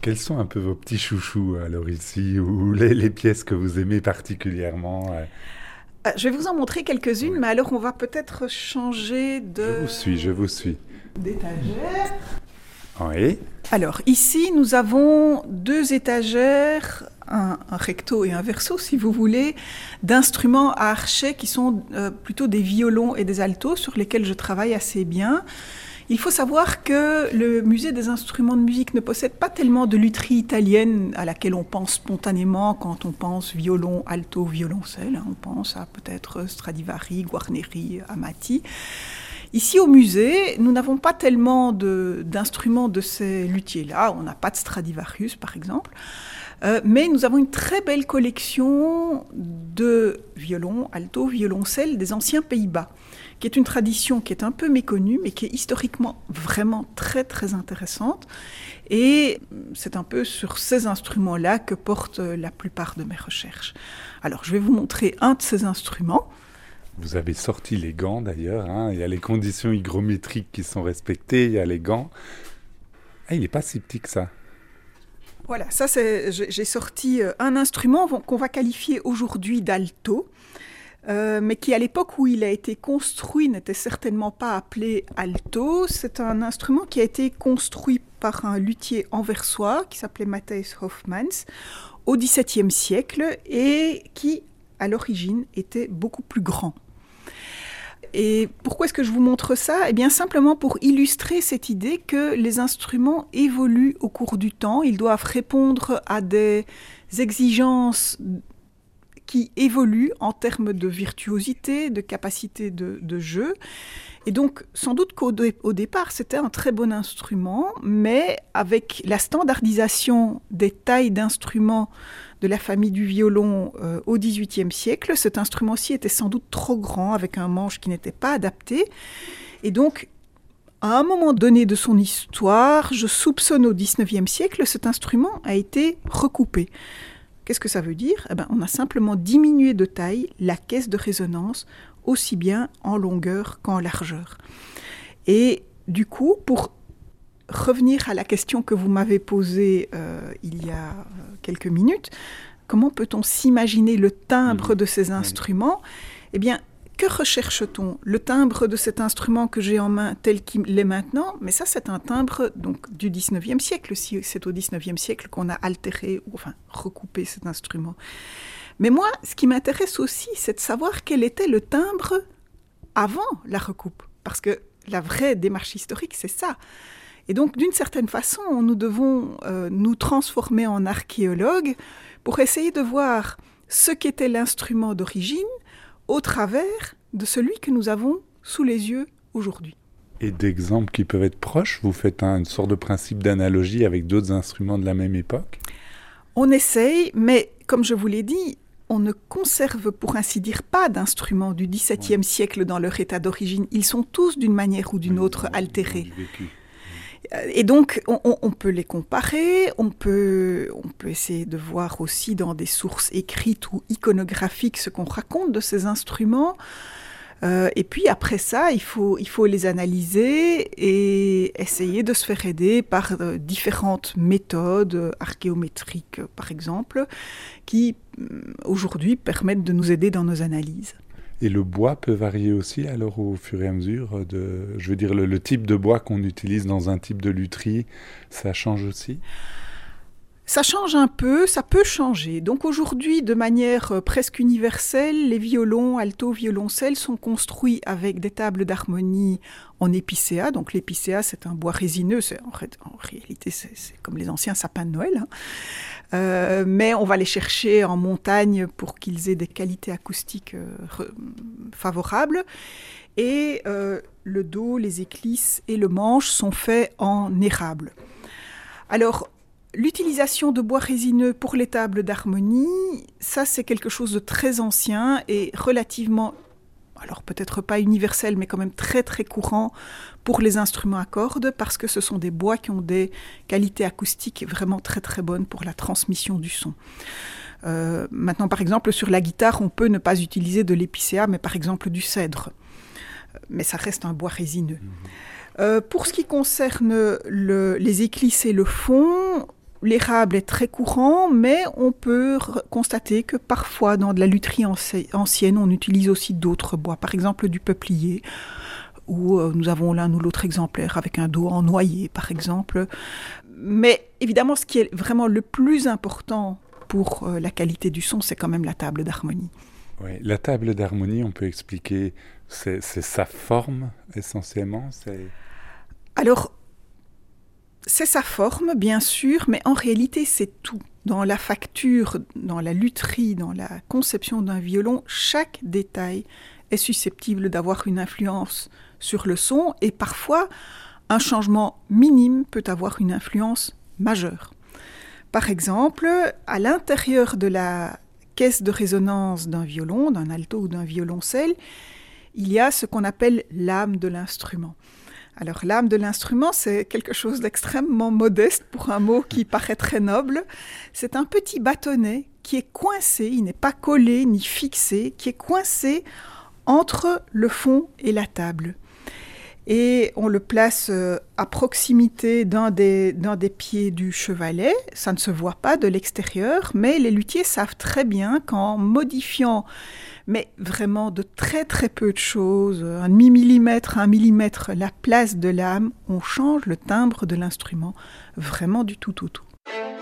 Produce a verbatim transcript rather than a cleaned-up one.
Quels sont un peu vos petits chouchous alors ici, ou les, les pièces que vous aimez particulièrement? Euh, Je vais vous en montrer quelques-unes, Oui. mais alors on va peut-être changer de... Je vous suis, je vous suis. d'étagère. Oui. Alors ici, nous avons deux étagères, un, un recto et un verso, si vous voulez, d'instruments à archet qui sont euh, plutôt des violons et des altos sur lesquels je travaille assez bien. Il faut savoir que le musée des instruments de musique ne possède pas tellement de lutherie italienne à laquelle on pense spontanément quand on pense violon, alto, violoncelle. On pense à peut-être Stradivari, Guarneri, Amati. Ici au musée, nous n'avons pas tellement de, d'instruments de ces luthiers-là. On n'a pas de Stradivarius, par exemple. Euh, mais nous avons une très belle collection de violons, alto, violoncelles des anciens Pays-Bas, qui est une tradition qui est un peu méconnue, mais qui est historiquement vraiment très, très intéressante. Et c'est un peu sur ces instruments-là que portent la plupart de mes recherches. Alors, je vais vous montrer un de ces instruments. Vous avez sorti les gants d'ailleurs, hein. Il y a les conditions hygrométriques qui sont respectées, il y a les gants. Ah, il n'est pas si petit que ça. Voilà, ça c'est, j'ai sorti un instrument qu'on va qualifier aujourd'hui d'alto, euh, mais qui à l'époque où il a été construit n'était certainement pas appelé alto. C'est un instrument qui a été construit par un luthier anversois qui s'appelait Matthäus Hofmanns au dix-septième siècle et qui à l'origine était beaucoup plus grand. Et pourquoi est-ce que je vous montre ça ? Eh bien, simplement pour illustrer cette idée que les instruments évoluent au cours du temps. Ils doivent répondre à des exigences qui évoluent en termes de virtuosité, de capacité de, de jeu. Et donc, sans doute qu'au dé- au départ, c'était un très bon instrument, mais avec la standardisation des tailles d'instruments de la famille du violon euh, au dix-huitième siècle, cet instrument-ci était sans doute trop grand, avec un manche qui n'était pas adapté. Et donc, à un moment donné de son histoire, je soupçonne au dix-neuvième siècle, cet instrument a été recoupé. Qu'est-ce que ça veut dire ? Eh ben, on a simplement diminué de taille la caisse de résonance, aussi bien en longueur qu'en largeur. Et du coup, pour revenir à la question que vous m'avez posée euh, il y a euh, quelques minutes, comment peut-on s'imaginer le timbre mmh. de ces instruments ? Eh bien, que recherche-t-on ? Le timbre de cet instrument que j'ai en main tel qu'il est maintenant, mais ça c'est un timbre donc, du dix-neuvième siècle, si c'est au dix-neuvième siècle qu'on a altéré, ou enfin recoupé cet instrument. Mais moi, ce qui m'intéresse aussi, c'est de savoir quel était le timbre avant la recoupe. Parce que la vraie démarche historique, c'est ça. Et donc, d'une certaine façon, nous devons euh, nous transformer en archéologues pour essayer de voir ce qu'était l'instrument d'origine au travers de celui que nous avons sous les yeux aujourd'hui. Et d'exemples qui peuvent être proches, vous faites un, une sorte de principe d'analogie avec d'autres instruments de la même époque ? On essaye, mais comme je vous l'ai dit, on ne conserve, pour ainsi dire, pas d'instruments du dix-septième ouais. siècle dans leur état d'origine. Ils sont tous, d'une manière ou d'une oui, autre, altérés. Et donc, on, on peut les comparer, on peut, on peut essayer de voir aussi dans des sources écrites ou iconographiques ce qu'on raconte de ces instruments. Euh, et puis après ça, il faut, il faut les analyser et essayer de se faire aider par euh, différentes méthodes euh, archéométriques, euh, par exemple, qui euh, aujourd'hui permettent de nous aider dans nos analyses. Et le bois peut varier aussi alors au fur et à mesure de, je veux dire, le, le type de bois qu'on utilise dans un type de lutherie, ça change aussi ? Ça change un peu, ça peut changer. Donc aujourd'hui, de manière presque universelle, les violons, alto, violoncelles sont construits avec des tables d'harmonie en épicéa. Donc l'épicéa, c'est un bois résineux. C'est, en, fait, en réalité, c'est, c'est comme les anciens sapins de Noël. Hein. Euh, mais on va les chercher en montagne pour qu'ils aient des qualités acoustiques euh, re, favorables. Et euh, le dos, les éclisses et le manche sont faits en érable. Alors, l'utilisation de bois résineux pour les tables d'harmonie, ça c'est quelque chose de très ancien et relativement, alors peut-être pas universel, mais quand même très très courant pour les instruments à cordes, parce que ce sont des bois qui ont des qualités acoustiques vraiment très très bonnes pour la transmission du son. Euh, maintenant par exemple sur la guitare, on peut ne pas utiliser de l'épicéa, mais par exemple du cèdre. Mais ça reste un bois résineux. Mmh. Euh, pour ce qui concerne le, les éclisses et le fond, l'érable est très courant, mais on peut r- constater que parfois dans de la lutherie anci- ancienne, on utilise aussi d'autres bois, par exemple du peuplier, où euh, nous avons l'un ou l'autre exemplaire avec un dos en noyer, par exemple. Mais évidemment, ce qui est vraiment le plus important pour euh, la qualité du son, c'est quand même la table d'harmonie. Oui, la table d'harmonie, on peut expliquer, c'est, c'est sa forme essentiellement. C'est... Alors, c'est sa forme, bien sûr, mais en réalité, c'est tout. Dans la facture, dans la lutherie, dans la conception d'un violon, chaque détail est susceptible d'avoir une influence sur le son et parfois, un changement minime peut avoir une influence majeure. Par exemple, à l'intérieur de la caisse de résonance d'un violon, d'un alto ou d'un violoncelle, il y a ce qu'on appelle l'âme de l'instrument. Alors l'âme de l'instrument, c'est quelque chose d'extrêmement modeste pour un mot qui paraît très noble. C'est un petit bâtonnet qui est coincé, il n'est pas collé ni fixé, qui est coincé entre le fond et la table. Et on le place à proximité d'un des, d'un des pieds du chevalet. Ça ne se voit pas de l'extérieur, mais les luthiers savent très bien qu'en modifiant, mais vraiment de très très peu de choses, un demi-millimètre, un millimètre, la place de l'âme, on change le timbre de l'instrument, vraiment du tout au tout.